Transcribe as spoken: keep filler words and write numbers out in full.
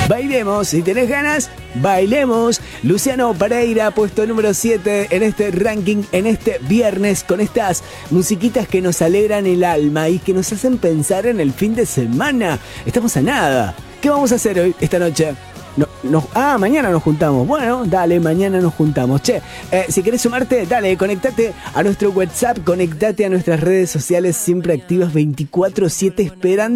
Bailemos, si tenés ganas, bailemos. Luciano Pereira, puesto número siete en este ranking, en este viernes, con estas musiquitas que nos alegran el alma y que nos hacen pensar en el fin de semana. Estamos a nada. ¿Qué vamos a hacer hoy, esta noche? No, no, ah, mañana nos juntamos. Bueno, dale, mañana nos juntamos. Che, eh, si querés sumarte, dale, conectate a nuestro WhatsApp, conectate a nuestras redes sociales siempre activas veinticuatro siete esperando